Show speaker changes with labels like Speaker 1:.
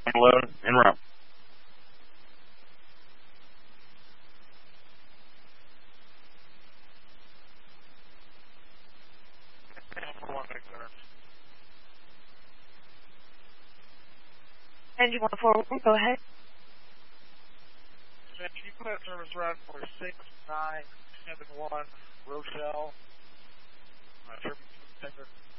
Speaker 1: load and route.
Speaker 2: Engine 141, go ahead.
Speaker 3: Can you put out service route for 6971 Rochelle? Turbine 2 Center.